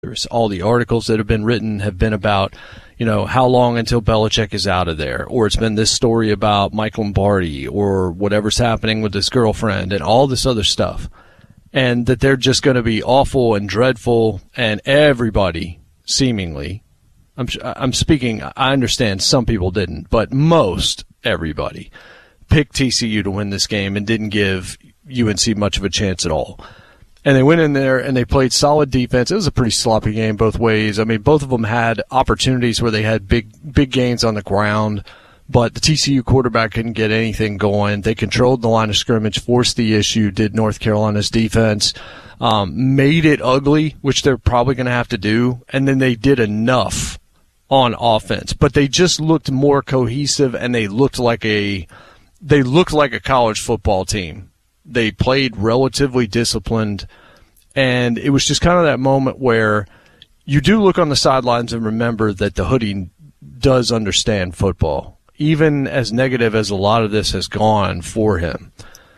All the articles that have been written have been about, how long until Belichick is out of there, or it's been this story about Mike Lombardi or whatever's happening with his girlfriend and all this other stuff, and that they're just going to be awful and dreadful, and everybody seemingly, I'm speaking, I understand some people didn't, but most everybody picked TCU to win this game and didn't give UNC much of a chance at all. And they went in there and they played solid defense. It was a pretty sloppy game both ways. I mean, both of them had opportunities where they had big gains on the ground, but the TCU quarterback couldn't get anything going. They controlled the line of scrimmage, forced the issue, did North Carolina's defense, made it ugly, which they're probably going to have to do, and then they did enough on offense. But they just looked more cohesive, and they looked like a college football team. They played relatively disciplined, and it was just kind of that moment where you do look on the sidelines and remember that the hoodie does understand football, even as negative as a lot of this has gone for him.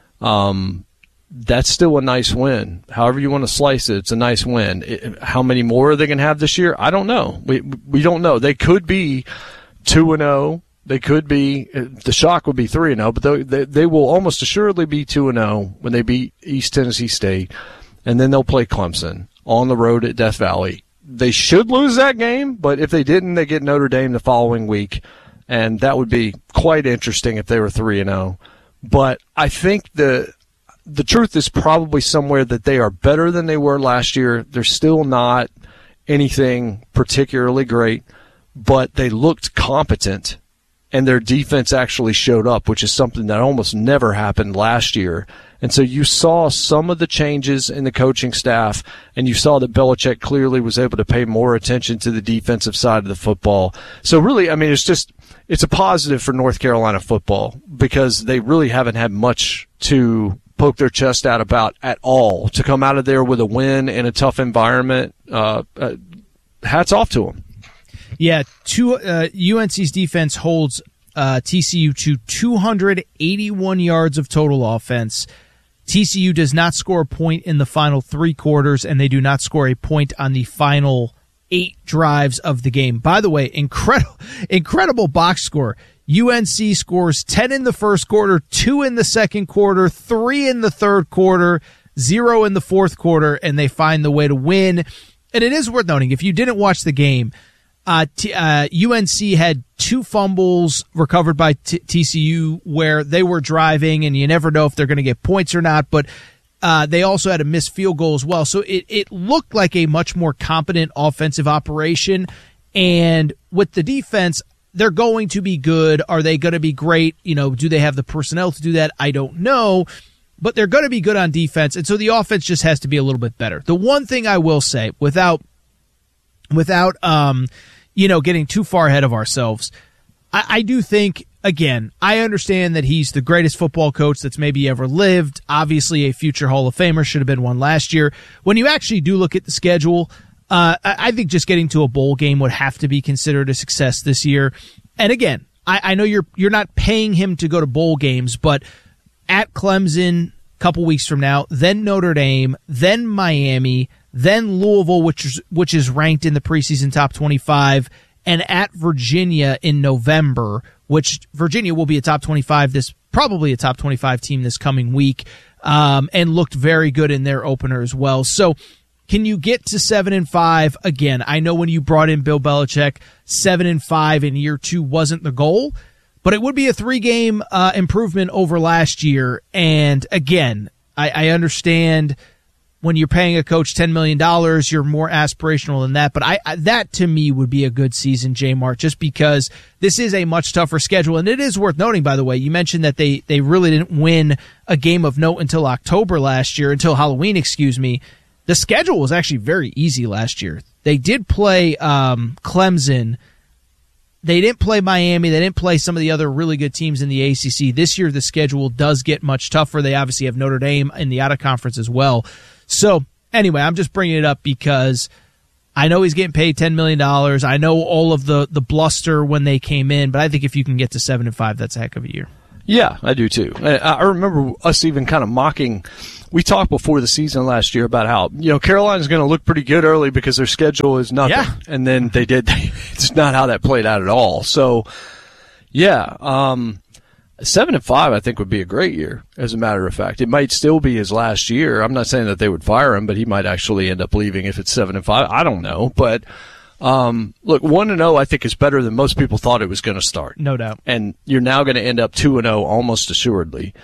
That's still a nice win. However you want to slice it, it's a nice win. How many more are they going to have this year? I don't know. We don't know. They could be 2-0. They could be, the shock would be 3-0, but they will almost assuredly be 2-0 when they beat East Tennessee State, and then they'll play Clemson on the road at Death Valley. They should lose that game, but if they didn't, they get Notre Dame the following week, and that would be quite interesting if they were 3-0. But I think the truth is probably somewhere that they are better than they were last year. They're still not anything particularly great, but they looked competent. And their defense actually showed up, which is something that almost never happened last year. And so you saw some of the changes in the coaching staff, and you saw that Belichick clearly was able to pay more attention to the defensive side of the football. So really, I mean, it's a positive for North Carolina football because they really haven't had much to poke their chest out about at all. To come out of there with a win in a tough environment, hats off to them. Yeah, UNC's defense holds TCU to 281 yards of total offense. TCU does not score a point in the final 3 quarters, and they do not score a point on the final 8 drives of the game. By the way, incredible box score. UNC scores 10 in the first quarter, 2 in the second quarter, 3 in the third quarter, 0 in the fourth quarter, and they find the way to win. And it is worth noting, if you didn't watch the game, UNC had 2 fumbles recovered by TCU where they were driving, and you never know if they're going to get points or not, but they also had a missed field goal as well. So it looked like a much more competent offensive operation, and with the defense, they're going to be good. Are they going to be great? Do they have the personnel to do that? I don't know, but they're going to be good on defense, and so the offense just has to be a little bit better. The one thing I will say, without getting too far ahead of ourselves, I do think, again, I understand that he's the greatest football coach that's maybe ever lived. Obviously, a future Hall of Famer, should have been one last year. When you actually do look at the schedule, I think just getting to a bowl game would have to be considered a success this year. And again, I know you're not paying him to go to bowl games, but at Clemson a couple weeks from now, then Notre Dame, then Miami, then Louisville, which is ranked in the preseason top 25, and at Virginia in November, which Virginia will be a top 25 probably a top 25 team this coming week, and looked very good in their opener as well. So can you get to 7-5? Again, I know when you brought in Bill Belichick, 7-5 in year 2 wasn't the goal, but it would be a 3-game improvement over last year. And again, I understand when you're paying a coach $10 million, you're more aspirational than that. But that to me would be a good season, J-Mart, just because this is a much tougher schedule. And it is worth noting, by the way, you mentioned that they really didn't win a game of note until Halloween, excuse me. The schedule was actually very easy last year. They did play Clemson. They didn't play Miami. They didn't play some of the other really good teams in the ACC. This year, the schedule does get much tougher. They obviously have Notre Dame in the out-of-conference as well. So, anyway, I'm just bringing it up because I know he's getting paid $10 million. I know all of the bluster when they came in, but I think if you can get to 7-5, that's a heck of a year. Yeah, I do too. I remember us even kind of mocking. We talked before the season last year about how, Carolina's going to look pretty good early because their schedule is nothing. Yeah. And then they did. It's not how that played out at all. So, yeah, 7-5 I think would be a great year, as a matter of fact. It might still be his last year. I'm not saying that they would fire him, but he might actually end up leaving if it's 7-5. I don't know. But, look, 1-0 I think is better than most people thought it was going to start. No doubt. And you're now going to end up 2-0 almost assuredly.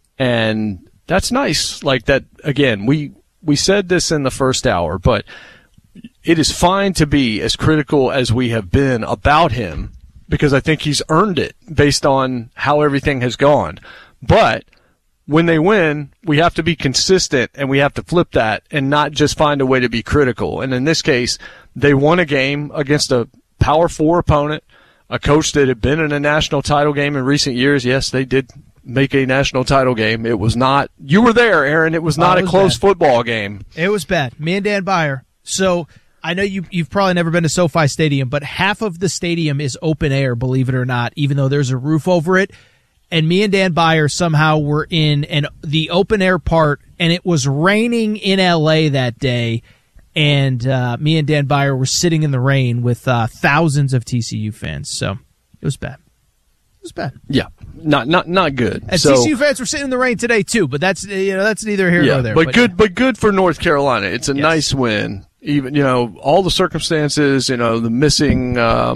And that's nice. Like that, again, we said this in the first hour, but it is fine to be as critical as we have been about him because I think he's earned it based on how everything has gone. But when they win, we have to be consistent and we have to flip that and not just find a way to be critical. And in this case, they won a game against a Power 4 opponent, a coach that had been in a national title game in recent years. Yes, they did make a national title game. It was not – you were there, Aaron. It was not a close football game. It was bad. Me and Dan Beyer. So I know you've probably never been to SoFi Stadium, but half of the stadium is open air, believe it or not, even though there's a roof over it. And me and Dan Beyer somehow were in the open air part, and it was raining in L.A. that day. And me and Dan Beyer were sitting in the rain with thousands of TCU fans. So it was bad. It was bad. Yeah, not good. And TCU fans were sitting in the rain today too, but that's neither here nor there. But good for North Carolina. It's a nice win. Even all the circumstances, the missing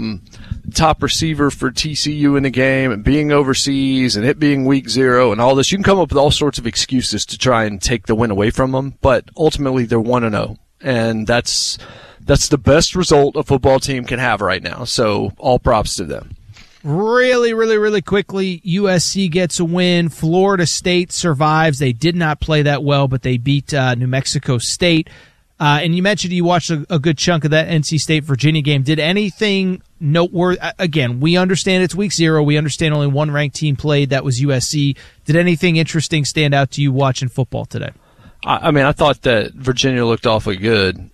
top receiver for TCU in the game and being overseas and it being week 0 and all this. You can come up with all sorts of excuses to try and take the win away from them, but ultimately they're 1-0, and that's the best result a football team can have right now. So all props to them. Really, really, really quickly, USC gets a win. Florida State survives. They did not play that well, but they beat New Mexico State. And you mentioned you watched a good chunk of that NC State-Virginia game. Did anything noteworthy? Again, we understand it's week 0. We understand only one ranked team played. That was USC. Did anything interesting stand out to you watching football today? I thought that Virginia looked awfully good.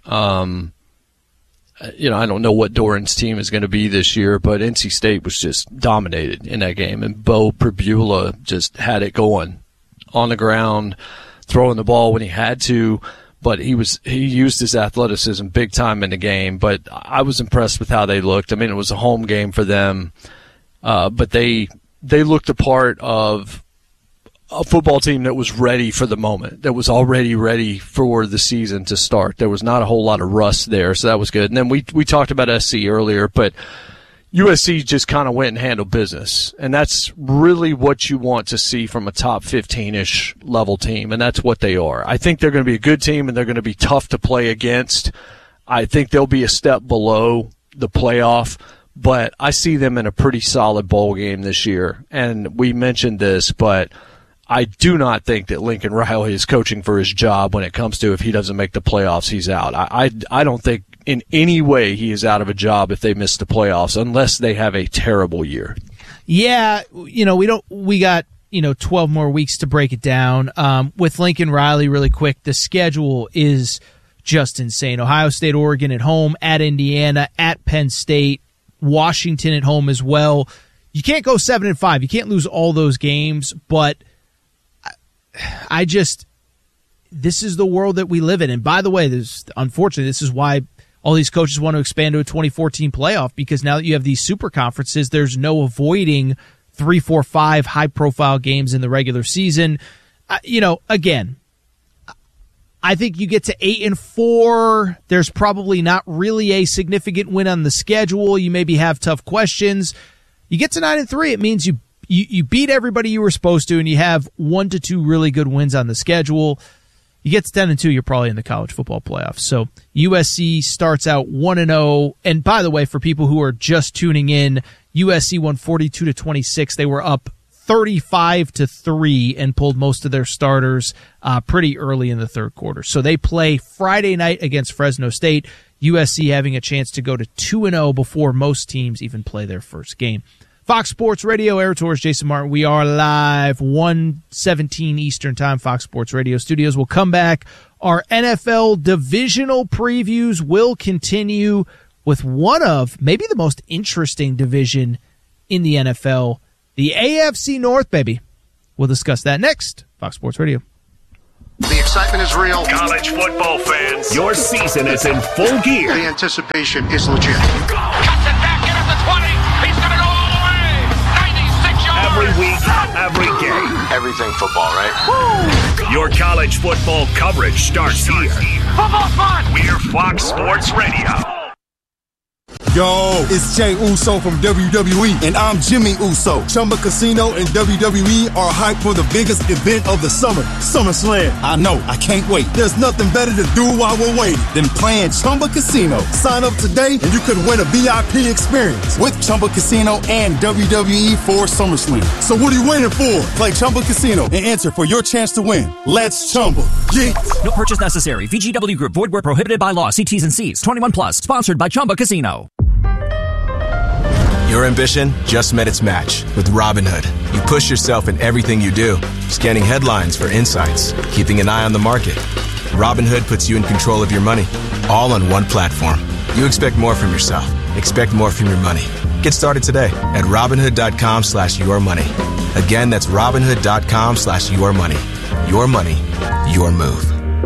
I don't know what Doran's team is going to be this year, but NC State was just dominated in that game, and Bo Pribula just had it going on the ground, throwing the ball when he had to, but he used his athleticism big time in the game. But I was impressed with how they looked. I mean, it was a home game for them, but they looked a part of a football team that was ready for the moment, that was already ready for the season to start. There was not a whole lot of rust there, so that was good. And then we talked about SC earlier, but USC just kind of went and handled business. And that's really what you want to see from a top 15-ish level team, and that's what they are. I think they're going to be a good team, and they're going to be tough to play against. I think they'll be a step below the playoff, but I see them in a pretty solid bowl game this year. And we mentioned this, but I do not think that Lincoln Riley is coaching for his job when it comes to if he doesn't make the playoffs, he's out. I don't think in any way he is out of a job if they miss the playoffs, unless they have a terrible year. Yeah, we got 12 more weeks to break it down. With Lincoln Riley, really quick, the schedule is just insane. Ohio State, Oregon at home, at Indiana, at Penn State, Washington at home as well. You can't go 7-5. You can't lose all those games, but this is the world that we live in. And by the way, unfortunately, this is why all these coaches want to expand to a 2014 playoff, because now that you have these super conferences, there's no avoiding 3, 4, 5 high-profile games in the regular season. Again, I think you get to 8-4. There's probably not really a significant win on the schedule. You maybe have tough questions. You get to 9-3, it means you beat everybody you were supposed to, and you have 1 to 2 really good wins on the schedule. You get to 10-2, you're probably in the college football playoffs. So USC starts out 1-0. And by the way, for people who are just tuning in, USC won 42-26. They were up 35-3 and pulled most of their starters pretty early in the third quarter. So they play Friday night against Fresno State. USC having a chance to go to 2-0 before most teams even play their first game. Fox Sports Radio, Aaron Torres, Jason Martin. We are live, 1:17 Eastern Time, Fox Sports Radio studios. We'll come back. Our NFL divisional previews will continue with one of maybe the most interesting division in the NFL, the AFC North, baby. We'll discuss that next. Fox Sports Radio. The excitement is real. College football fans, your season is in full gear. The anticipation is legit. Cuts it back in at the 20. He's going to go all the way. 96 yards. Every week, every game. Everything football, right? Woo! Your college football coverage starts here. Football's fun. We're Fox Sports Radio. Yo, it's Jay Uso from WWE, and I'm Jimmy Uso. Chumba Casino and WWE are hyped for the biggest event of the summer, SummerSlam. I know, I can't wait. There's nothing better to do while we're waiting than playing Chumba Casino. Sign up today, and you could win a VIP experience with Chumba Casino and WWE for SummerSlam. So what are you waiting for? Play Chumba Casino and enter for your chance to win. Let's Chumba. Yeah. No purchase necessary. VGW Group. Void where prohibited by law. See T's and C's. 21 plus. Sponsored by Chumba Casino. Your ambition just met its match with Robinhood. You push yourself in everything you do, scanning headlines for insights, keeping an eye on the market. Robinhood puts you in control of your money, all on one platform. You expect more from yourself. Expect more from your money. Get started today at Robinhood.com/yourmoney. Again, that's Robinhood.com/yourmoney. Your money, your move.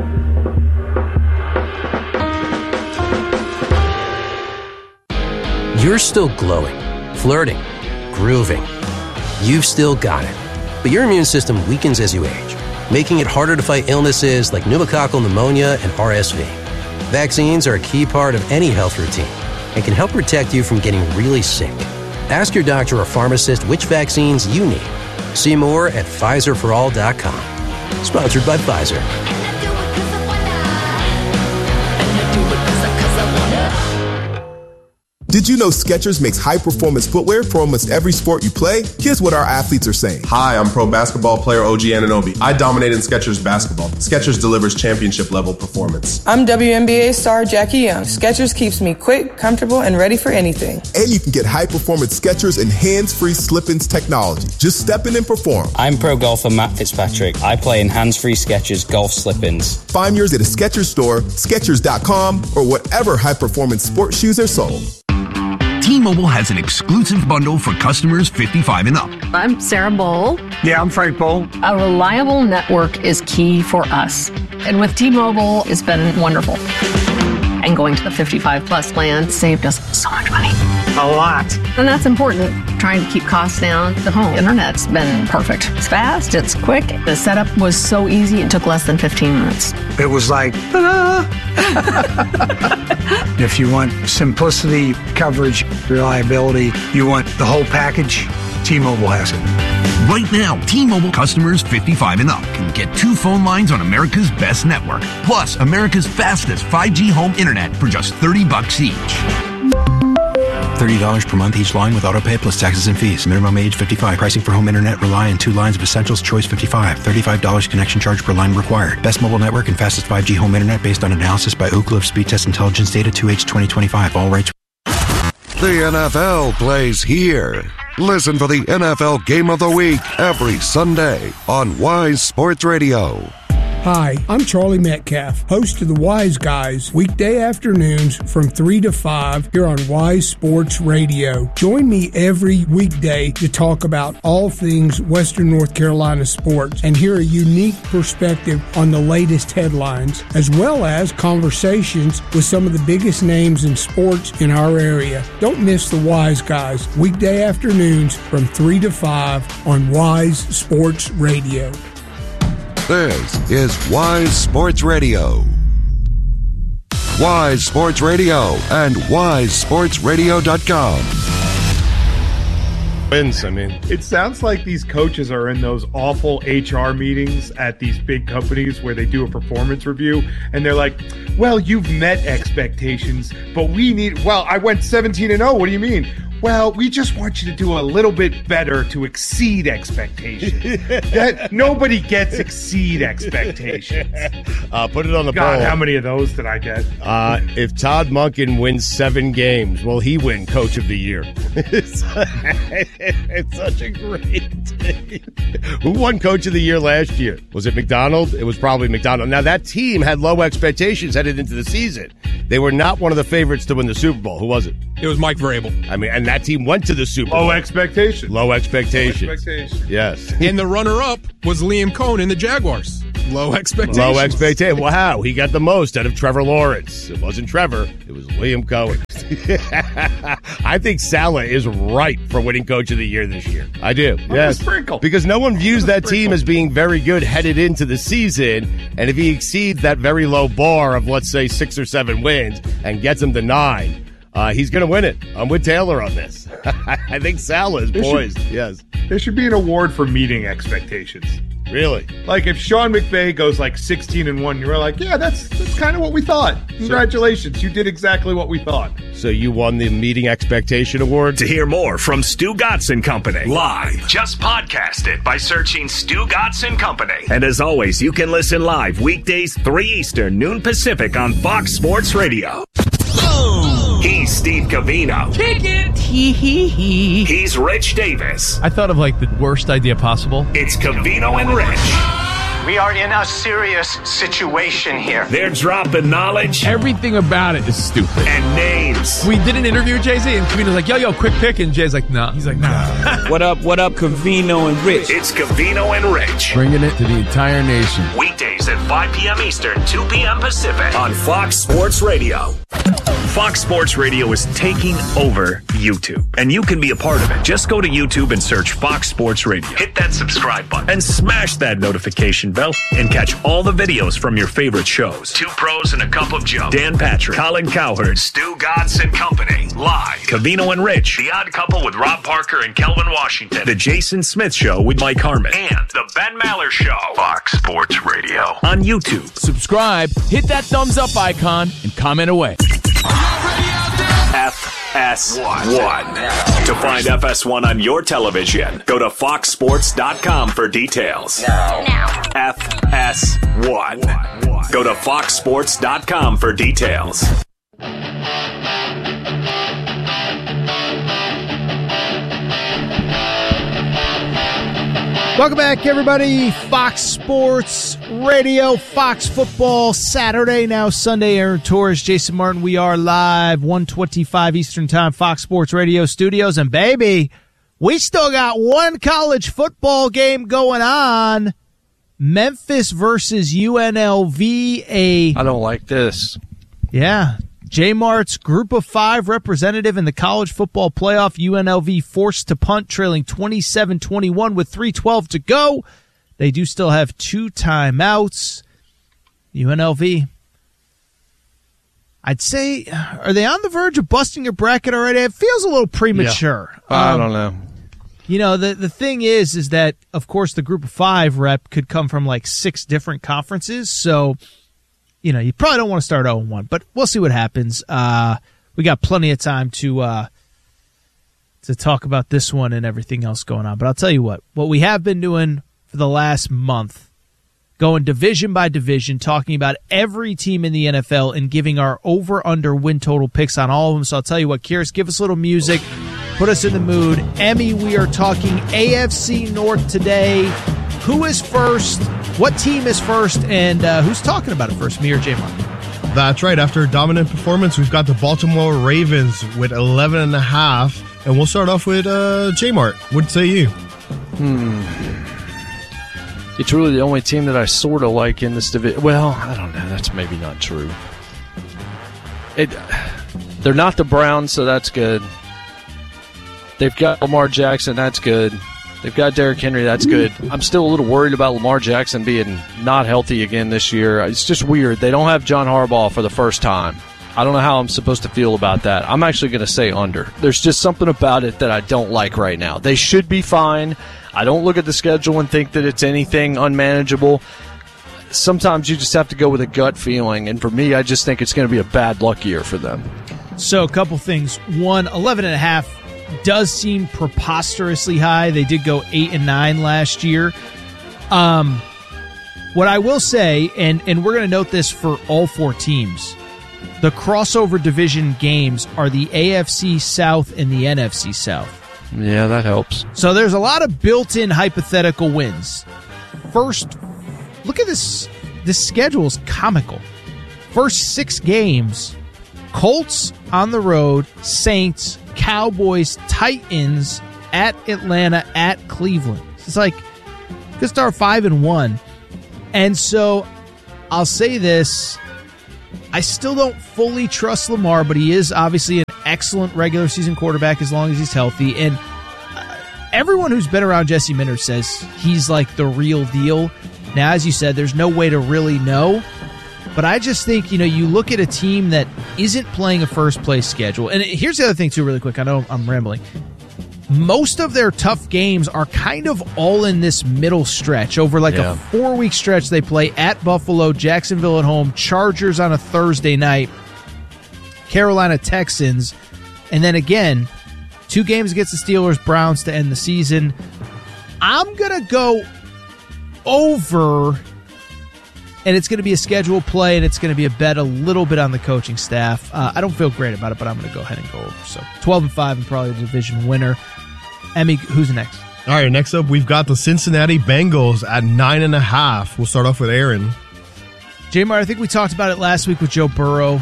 You're still glowing, flirting, grooving. You've still got it. But your immune system weakens as you age, making it harder to fight illnesses like pneumococcal pneumonia and RSV. Vaccines are a key part of any health routine and can help protect you from getting really sick. Ask your doctor or pharmacist which vaccines you need. See more at PfizerForAll.com. Sponsored by Pfizer. Did you know Skechers makes high-performance footwear for almost every sport you play? Here's what our athletes are saying. Hi, I'm pro basketball player OG Anunoby. I dominate in Skechers basketball. Skechers delivers championship-level performance. I'm WNBA star Jackie Young. Skechers keeps me quick, comfortable, and ready for anything. And you can get high-performance Skechers and hands-free slip-ins technology. Just step in and perform. I'm pro golfer Matt Fitzpatrick. I play in hands-free Skechers golf slip-ins. Find yours at a Skechers store, Skechers.com, or whatever high-performance sports shoes are sold. T-Mobile has an exclusive bundle for customers 55 and up. I'm Sarah Bowl. Yeah, I'm Frank Bowl. A reliable network is key for us. And with T-Mobile, it's been wonderful. And going to the 55 plus plan saved us so much money. A lot. And that's important. Trying to keep costs down. The home internet's been perfect. It's fast, it's quick. The setup was so easy, it took less than 15 minutes. It was like, ta-da! If you want simplicity, coverage, reliability, you want the whole package, T-Mobile has it. Right now, T-Mobile customers 55 and up can get 2 phone lines on America's best network, plus America's fastest 5G home internet for just $30 each. $30 per month each line with autopay plus taxes and fees. Minimum age 55. Pricing for home internet rely on 2 lines of Essentials Choice 55. $35 connection charge per line required. Best mobile network and fastest 5G home internet based on analysis by Ookla of Speed Test Intelligence data 2H 2025. All rights. The NFL plays here. Listen for the NFL Game of the Week every Sunday on Wise Sports Radio. Hi, I'm Charlie Metcalf, host of the Wise Guys, weekday afternoons from 3 to 5 here on Wise Sports Radio. Join me every weekday to talk about all things Western North Carolina sports and hear a unique perspective on the latest headlines, as well as conversations with some of the biggest names in sports in our area. Don't miss the Wise Guys, weekday afternoons from 3 to 5 on Wise Sports Radio. This is Wise Sports Radio. Wise Sports Radio and wisesportsradio.com. Wins, I mean. It sounds like these coaches are in those awful HR meetings at these big companies where they do a performance review, and they're like, well, you've met expectations, but we need, well, I went 17-0. What do you mean? Well, we just want you to do a little bit better to exceed expectations. That nobody gets exceed expectations. Put it on the God, poll. how many of those did I get? If Todd Monken wins 7 games, will he win Coach of the Year? It's such a great thing. Who won Coach of the Year last year? Was it McDonald? It was probably McDonald. Now, that team had low expectations headed into the season. They were not one of the favorites to win the Super Bowl. Who was it? It was Mike Vrabel. I mean, and that team went to the Super Bowl. Low expectations. Low expectations. Yes. And the runner-up was Liam Cohen in the Jaguars. Low expectations. Low expectations. Wow, he got the most out of Trevor Lawrence. It wasn't Trevor. It was Liam Cohen. I think Saleh is right for winning Coach of the Year this year. I do. Yes. Sprinkle. Because no one views that team as being very good headed into the season. And if he exceeds that very low bar of, let's say, 6 or 7 wins and gets them to 9, he's going to win it. I'm with Taylor on this. I think Saleh is poised. Yes. There should be an award for meeting expectations. Really? Like if Sean McVay goes like 16-1, you're like, yeah, that's kind of what we thought. Congratulations, you did exactly what we thought. So you won the meeting expectation award? To hear more from Stu Gatz and Company live, just podcast it by searching Stu Gatz and Company. And as always, you can listen live weekdays 3 Eastern, noon Pacific on Fox Sports Radio. He's Steve Covino. Kick it. Hee. He's Rich Davis. I thought of like the worst idea possible. It's Covino and Rich. We are in a serious situation here. They're dropping knowledge. Everything about it is stupid. And names. We did an interview with Jay-Z, and Covino's like, yo, quick pick. And Jay's like, no. He's like, nah. What up, Covino and Rich? It's Covino and Rich. Bringing it to the entire nation. Weekdays at 5 p.m. Eastern, 2 p.m. Pacific on Fox Sports Radio. Fox Sports Radio is taking over YouTube, and you can be a part of it. Just go to YouTube and search Fox Sports Radio. Hit that subscribe button and smash that notification bell and catch all the videos from your favorite shows. 2 Pros and a Cup of Joe. Dan Patrick, Colin Cowherd, Stu Gatz and Company. Live. Covino and Rich. The Odd Couple with Rob Parker and Kelvin Washington. The Jason Smith Show with Mike Harmon. And The Ben Maller Show. Fox Sports Radio. On YouTube. Subscribe, hit that thumbs up icon, and comment away. FS1. To find FS1 on your television, go to foxsports.com for details. Now. FS1. Go to foxsports.com for details. Welcome back, everybody. Fox Sports Radio, Fox Football Saturday, now Sunday. Aaron Torres, Jason Martin. We are live, 1:25 Eastern Time, Fox Sports Radio studios. And, baby, we still got one college football game going on. Memphis versus UNLV. I don't like this. Yeah. J-Mart's Group of 5 representative in the college football playoff. UNLV forced to punt, trailing 27-21 with 3:12 to go. They do still have 2 timeouts. UNLV, I'd say, are they on the verge of busting your bracket already? It feels a little premature. Yeah. I don't know. You know, the thing is that, of course, the Group of 5 rep could come from like 6 different conferences, so you know, you probably don't want to start 0-1, but we'll see what happens. We got plenty of time to talk about this one and everything else going on. But I'll tell you what we have been doing for the last month, going division by division, talking about every team in the NFL and giving our over-under win total picks on all of them. So I'll tell you what, Kyrus, give us a little music, put us in the mood. Emmy, we are talking AFC North today. Who is first? What team is first? And who's talking about it first, me or J-Mark? That's right. After a dominant performance, we've got the Baltimore Ravens with 11.5. And we'll start off with J-Mart. What say you? It's really the only team that I sort of like in this division. Well, I don't know. That's maybe not true. They're not the Browns, so that's good. They've got Lamar Jackson. That's good. They've got Derrick Henry. That's good. I'm still a little worried about Lamar Jackson being not healthy again this year. It's just weird. They don't have John Harbaugh for the first time. I don't know how I'm supposed to feel about that. I'm actually going to say under. There's just something about it that I don't like right now. They should be fine. I don't look at the schedule and think that it's anything unmanageable. Sometimes you just have to go with a gut feeling, and for me, I just think it's going to be a bad luck year for them. So a couple things. One, 11.5 does seem preposterously high. They did go 8-9 last year. What I will say, and we're going to note this for all 4 teams, the crossover division games are the AFC South and the NFC South. Yeah, that helps. So there's a lot of built-in hypothetical wins. First, look at this. This schedule is comical. First 6 games, Colts on the road, Saints, Cowboys, Titans, at Atlanta, at Cleveland. It's like, could start 5-1. And so I'll say this. I still don't fully trust Lamar, but he is obviously an excellent regular season quarterback as long as he's healthy. And everyone who's been around Jesse Minter says he's like the real deal. Now, as you said, there's no way to really know. But I just think, you look at a team that isn't playing a first-place schedule. And here's the other thing, too, really quick. I know I'm rambling. Most of their tough games are kind of all in this middle stretch. Over like a 4-week stretch, they play at Buffalo, Jacksonville at home, Chargers on a Thursday night, Carolina Texans, and then again, 2 games against the Steelers, Browns to end the season. I'm going to go over, and it's going to be a scheduled play, and it's going to be a bet a little bit on the coaching staff. I don't feel great about it, but I'm going to go ahead and go over. So 12-5 and probably the division winner. Emmy, who's next? All right, next up, we've got the Cincinnati Bengals at 9.5. We'll start off with Aaron. J-Mar, I think we talked about it last week with Joe Burrow.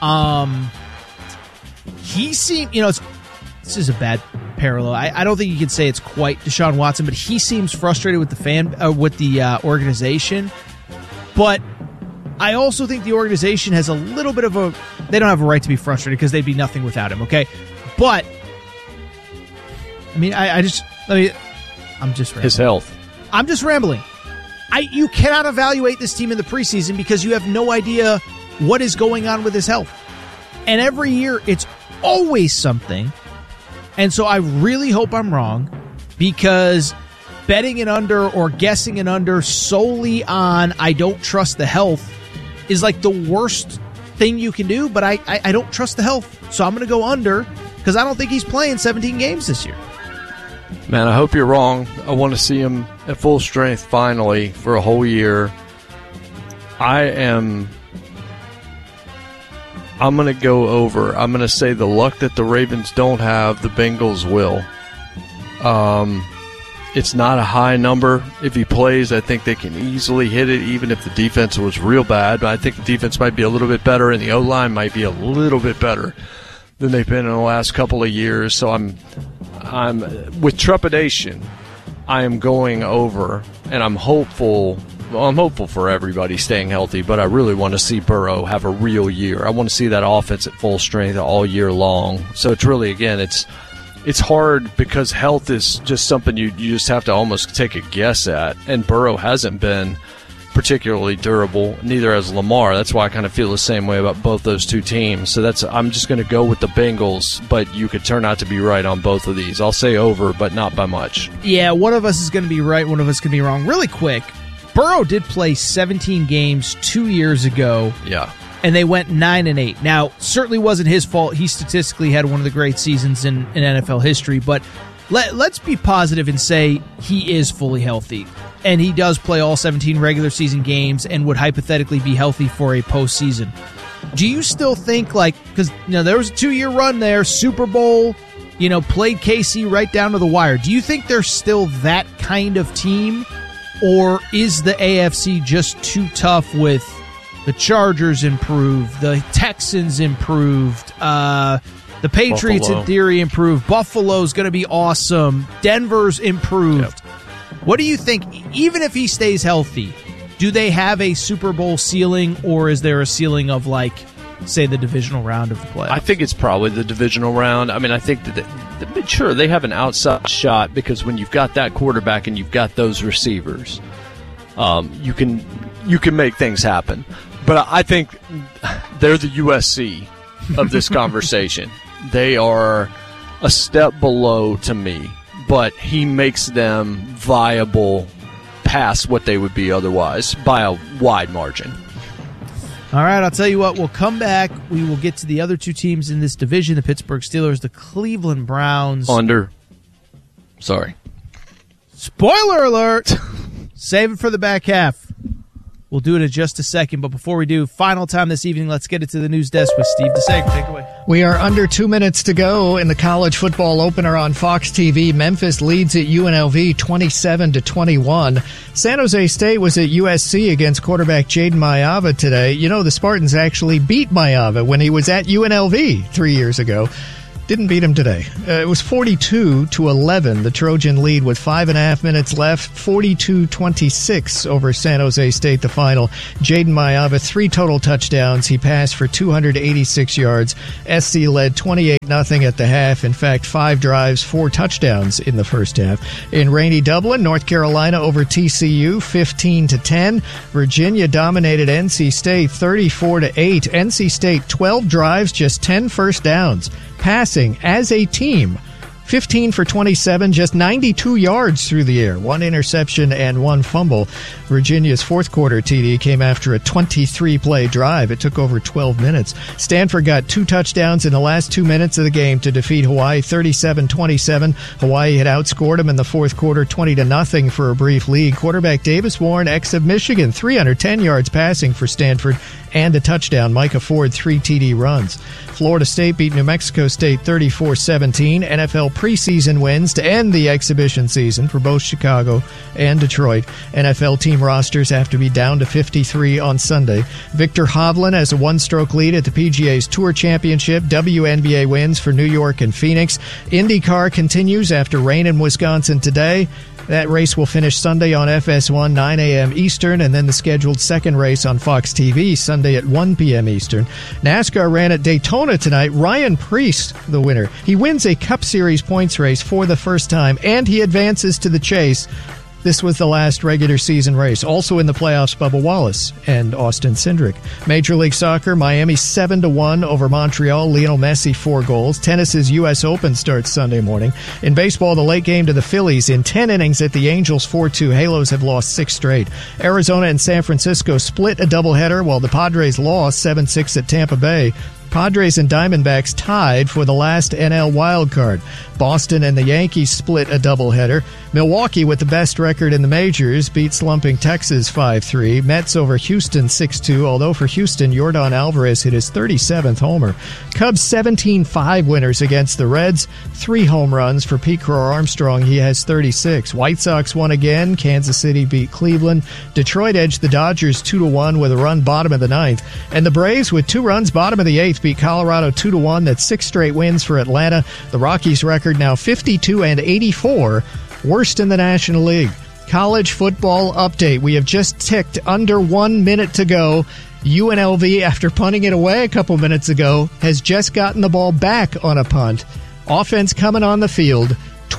He seemed, this is a bad parallel. I don't think you could say it's quite Deshaun Watson, but he seems frustrated with the organization. But I also think the organization has a little bit of they don't have a right to be frustrated because they'd be nothing without him, okay? But, I mean, I'm just rambling. His health. I'm just rambling. You cannot evaluate this team in the preseason because you have no idea what is going on with his health. And every year, it's always something. And so I really hope I'm wrong, because betting an under or guessing an under solely on I don't trust the health is like the worst thing you can do, but I don't trust the health. So I'm going to go under because I don't think he's playing 17 games this year. Man, I hope you're wrong. I want to see him at full strength finally for a whole year. I'm going to go over. I'm going to say the luck that the Ravens don't have, the Bengals will. It's not a high number. If he plays, I think they can easily hit it, even if the defense was real bad. But I think the defense might be a little bit better, and the O-line might be a little bit better than they've been in the last couple of years. So I'm with trepidation, I am going over, and I'm hopeful. Well, I'm hopeful for everybody staying healthy, but I really want to see Burrow have a real year. I want to see that offense at full strength all year long. So it's really, again, it's hard because health is just something you just have to almost take a guess at. And Burrow hasn't been particularly durable, neither has Lamar. That's why I kind of feel the same way about both those two teams. So I'm just going to go with the Bengals, but you could turn out to be right on both of these. I'll say over, but not by much. Yeah, one of us is going to be right, one of us can be wrong. Really quick, Burrow did play 17 games 2 years ago. Yeah. And they went 9-8. Now, certainly wasn't his fault. He statistically had one of the great seasons in NFL history, but let's be positive and say he is fully healthy. And he does play all 17 regular season games and would hypothetically be healthy for a postseason. Do you still think, because there was a 2-year run there, Super Bowl, played KC right down to the wire. Do you think they're still that kind of team? Or is the AFC just too tough with the Chargers improved, the Texans improved, the Patriots Buffalo. In theory improved, Buffalo's going to be awesome, Denver's improved. Yep. What do you think, even if he stays healthy, do they have a Super Bowl ceiling, or is there a ceiling of, say, the divisional round of the playoffs? I think it's probably the divisional round. I mean, I think that sure, they have an outside shot because when you've got that quarterback and you've got those receivers, you can make things happen. But I think they're the USC of this conversation. They are a step below to me, but he makes them viable past what they would be otherwise by a wide margin. All right, I'll tell you what, we'll come back. We will get to the other two teams in this division, the Pittsburgh Steelers, the Cleveland Browns. Under. Sorry. Spoiler alert! Save it for the back half. We'll do it in just a second, but before we do, final time this evening, let's get it to the news desk with Steve DeSager. Take it away. We are under 2 minutes to go in the college football opener on Fox TV. Memphis leads at UNLV 27-21. San Jose State was at USC against quarterback Jaden Mayava today. You know, the Spartans actually beat Mayava when he was at UNLV 3 years ago. Didn't beat him today. It was 42-11. The Trojan lead with 5.5 minutes left. 42-26 over San Jose State, the final. Jaden Mayava, 3 total touchdowns. He passed for 286 yards. SC led 28-0 at the half. In fact, 5 drives, 4 touchdowns in the first half. In rainy Dublin, North Carolina over TCU, 15-10. Virginia dominated NC State, 34-8. NC State, 12 drives, just 10 first downs. Passing as a team, 15 for 27, just 92 yards through the air, 1 interception and 1 fumble. Virginia's fourth quarter TD came after a 23-play drive. It took over 12 minutes. Stanford got 2 touchdowns in the last 2 minutes of the game to defeat Hawaii 37-27. Hawaii had outscored them in the fourth quarter 20-0 for a brief lead. Quarterback Davis Warren, ex of Michigan, 310 yards passing for Stanford and a touchdown. Micah Ford, 3 TD runs. Florida State beat New Mexico State 34-17. NFL preseason wins to end the exhibition season for both Chicago and Detroit. NFL team rosters have to be down to 53 on Sunday. Victor Hovland has a 1-stroke lead at the PGA's Tour Championship. WNBA wins for New York and Phoenix. IndyCar continues after rain in Wisconsin today. That race will finish Sunday on FS1, 9 a.m. Eastern, and then the scheduled second race on Fox TV Sunday at 1 p.m. Eastern. NASCAR ran at Daytona tonight. Ryan Preece, the winner. He wins a Cup Series points race for the first time, and he advances to the chase. This was the last regular season race. Also in the playoffs, Bubba Wallace and Austin Cindric. Major League Soccer, Miami 7-1 over Montreal. Lionel Messi 4 goals. Tennis's U.S. Open starts Sunday morning. In baseball, the late game to the Phillies. In 10 innings at the Angels 4-2. Halos have lost 6 straight. Arizona and San Francisco split a doubleheader while the Padres lost 7-6 at Tampa Bay. Padres and Diamondbacks tied for the last NL wildcard. Boston and the Yankees split a doubleheader. Milwaukee, with the best record in the majors, beat slumping Texas 5-3. Mets over Houston 6-2, although for Houston, Yordan Alvarez hit his 37th homer. Cubs 17-5 winners against the Reds. 3 home runs for Pete Crow Armstrong. He has 36. White Sox won again. Kansas City beat Cleveland. Detroit edged the Dodgers 2-1 with a run bottom of the 9th. And the Braves, with 2 runs bottom of the 8th, beat Colorado 2-1. That's 6 straight wins for Atlanta. The Rockies' record now 52-84, worst in the National League. College football update. We have just ticked under 1 minute to go. UNLV, after punting it away a couple minutes ago, has just gotten the ball back on a punt. Offense coming on the field.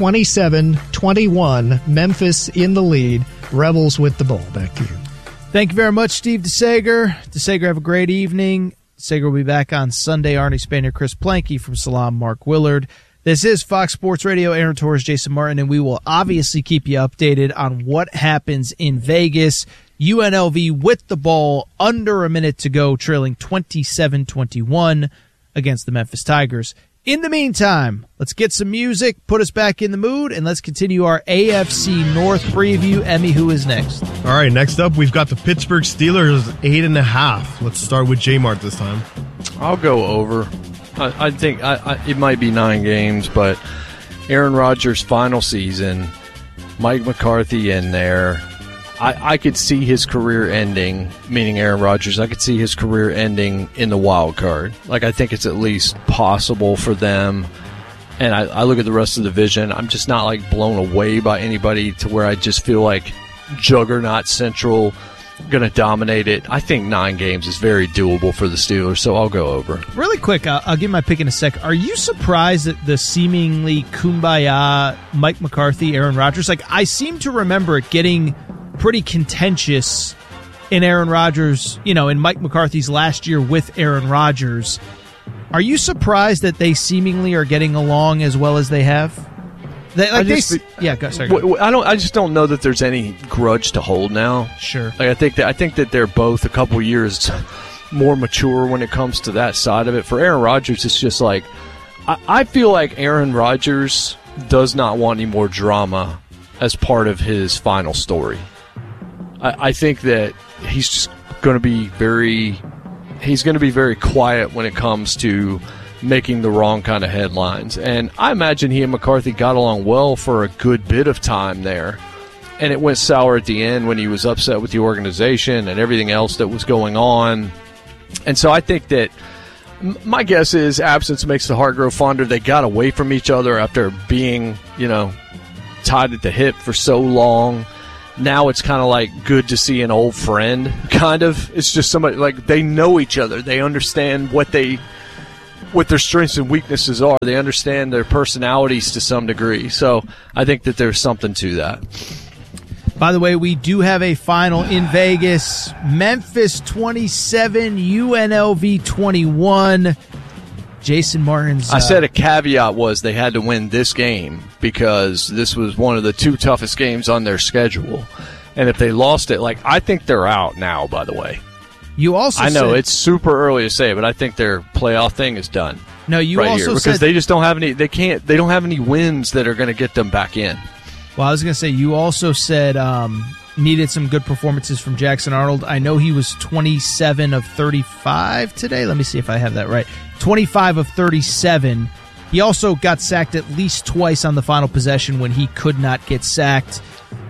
27-21. Memphis in the lead. Rebels with the ball. Back to you. Thank you very much, Steve DeSager. DeSager, have a great evening. DeSager will be back on Sunday. Arnie Spanier, Chris Planke from Salam, Mark Willard. This is Fox Sports Radio. Aaron Torres, Jason Martin, and we will obviously keep you updated on what happens in Vegas. UNLV with the ball, under a minute to go, trailing 27-21 against the Memphis Tigers. In the meantime, let's get some music, put us back in the mood, and let's continue our AFC North preview. Emmy, who is next? All right, next up, we've got the Pittsburgh Steelers 8.5. Let's start with J-Mart this time. I'll go over. I think it might be 9 games, but Aaron Rodgers' final season, Mike McCarthy in there. I could see his career ending, meaning Aaron Rodgers, I could see his career ending in the wild card. Like, I think it's at least possible for them. And I look at the rest of the division. I'm just not, like, blown away by anybody to where I just feel like Juggernaut Central going to dominate it. I think 9 games is very doable for the Steelers, so I'll go over. Really quick, I'll give my pick in a sec. Are you surprised at the seemingly kumbaya Mike McCarthy, Aaron Rodgers? Like, I seem to remember it getting pretty contentious in Aaron Rodgers, in Mike McCarthy's last year with Aaron Rodgers. Are you surprised that they seemingly are getting along as well as they have? I just don't know that there's any grudge to hold now. Sure. Like, I think that they're both a couple years more mature when it comes to that side of it. For Aaron Rodgers, it's just like I feel like Aaron Rodgers does not want any more drama as part of his final story. I think that he's just going to be very quiet when it comes to making the wrong kind of headlines. And I imagine he and McCarthy got along well for a good bit of time there. And it went sour at the end when he was upset with the organization and everything else that was going on. And so I think that my guess is absence makes the heart grow fonder. They got away from each other after being, tied at the hip for so long. Now it's kind of like good to see an old friend, kind of. It's just somebody, like, they know each other. They understand what their strengths and weaknesses are. They understand their personalities to some degree. So I think that there's something to that. By the way, we do have a final in Vegas. Memphis 27, UNLV 21. Jason Martin's... I said a caveat was they had to win this game because this was one of the 2 toughest games on their schedule. And if they lost it, I think they're out now, by the way. You also I know it's super early to say, but I think their playoff thing is done. No, you right also here, because said... they just don't have any... They don't have any wins that are going to get them back in. Well, I was going to say, you also said needed some good performances from Jackson Arnold. I know he was 27 of 35 today. Let me see if I have that right. 25 of 37. He also got sacked at least twice on the final possession when he could not get sacked.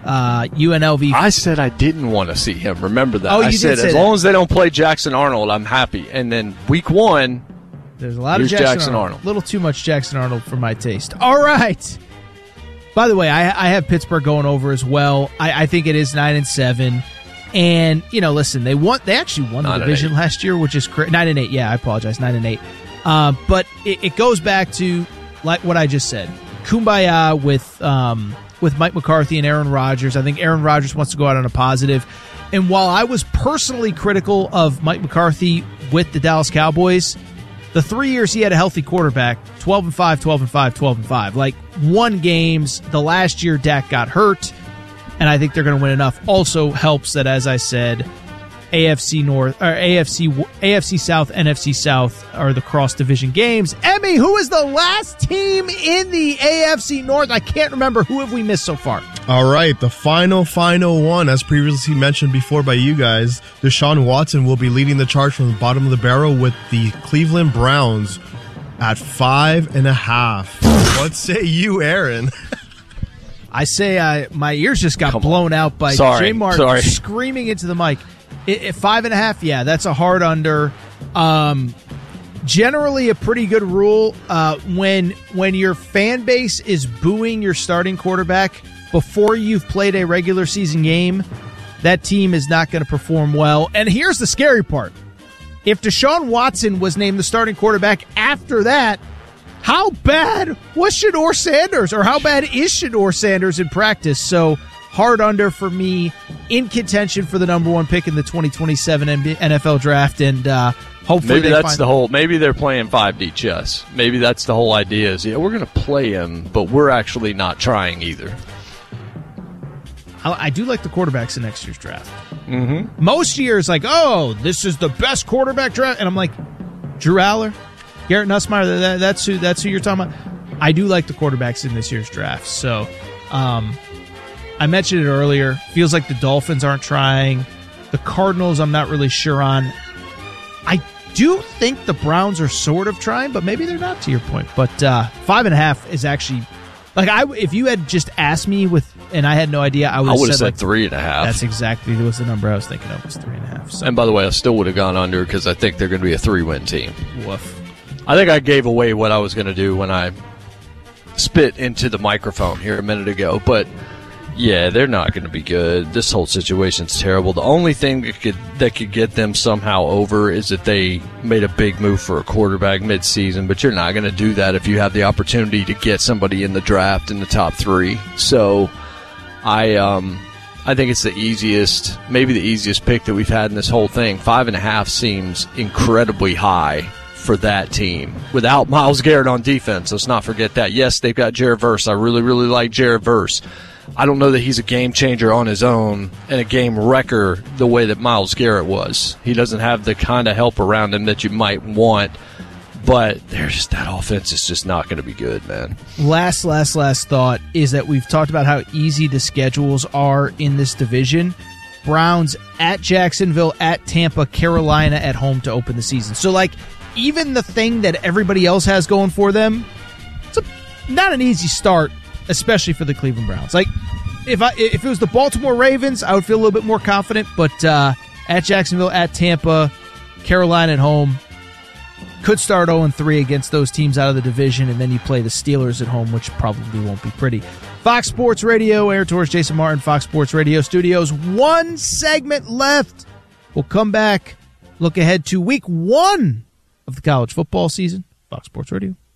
UNLV... I said I didn't want to see him. Remember that. Oh, you I said did say as that. long as they don't play Jackson Arnold, I'm happy. And then week 1, there's a lot of Jackson Jackson Arnold. A little too much Jackson Arnold for my taste. All right. By the way, I have Pittsburgh going over as well. I think it is 9-7, and listen, they actually won the division last year, which is 9-8. Yeah, I apologize, 9-8. But it goes back to like what I just said, kumbaya with Mike McCarthy and Aaron Rodgers. I think Aaron Rodgers wants to go out on a positive, and while I was personally critical of Mike McCarthy with the Dallas Cowboys, the 3 years he had a healthy quarterback, 12-5, 12-5, 12-5. Won games. The last year Dak got hurt, and I think they're going to win enough. Also helps that, as I said, AFC North or AFC South, NFC South are the cross division games. Emmy, who is the last team in the AFC North? I can't remember. Who have we missed so far? All right, the final one, as previously mentioned before by you guys, Deshaun Watson will be leading the charge from the bottom of the barrel with the Cleveland Browns at 5.5. What say you, Aaron? I say my ears just got blown out by J. Mark screaming into the mic. 5.5, yeah, that's a hard under. Generally a pretty good rule when your fan base is booing your starting quarterback before you've played a regular season game, that team is not going to perform well. And here's the scary part. If Deshaun Watson was named the starting quarterback after that, how bad was Shedeur Sanders, or how bad is Shedeur Sanders in practice? So hard under for me, in contention for the number 1 pick in the 2027 NFL draft, and hopefully maybe they're playing 5D chess. Maybe that's the whole idea is, we're going to play him, but we're actually not trying either. I do like the quarterbacks in next year's draft. Mm-hmm. Most years, this is the best quarterback draft, and I'm like, Drew Aller, Garrett Nussmeier, that's who you're talking about. I do like the quarterbacks in this year's draft. So, I mentioned it earlier. Feels like the Dolphins aren't trying. The Cardinals, I'm not really sure on. I do think the Browns are sort of trying, but maybe they're not, to your point. But 5.5 is actually, if you had just asked me and I had no idea, I would have said 3.5. That's exactly was the number I was thinking of, was 3.5. So. And by the way, I still would have gone under because I think they're going to be a 3-win team. Woof. I think I gave away what I was going to do when I spit into the microphone here a minute ago, but yeah, they're not going to be good. This whole situation's terrible. The only thing that could get them somehow over is if they made a big move for a quarterback mid-season, but you're not going to do that if you have the opportunity to get somebody in the draft in the top 3. So I think it's maybe the easiest pick that we've had in this whole thing. 5.5 seems incredibly high for that team without Myles Garrett on defense. Let's not forget that. Yes, they've got Jared Verse. I really, really like Jared Verse. I don't know that he's a game changer on his own and a game wrecker the way that Myles Garrett was. He doesn't have the kind of help around him that you might want, but that offense is just not going to be good, man. Last thought is that we've talked about how easy the schedules are in this division. Browns, at Jacksonville, at Tampa, Carolina at home to open the season. So, like, even the thing that everybody else has going for them, it's not an easy start, especially for the Cleveland Browns. Like, if it was the Baltimore Ravens, I would feel a little bit more confident, but at Jacksonville, at Tampa, Carolina at home, could start 0-3 against those teams out of the division, and then you play the Steelers at home, which probably won't be pretty. Fox Sports Radio, Aaron Torres, Jason Martin, Fox Sports Radio Studios. One segment left. We'll come back, look ahead to week 1 of the college football season. Fox Sports Radio.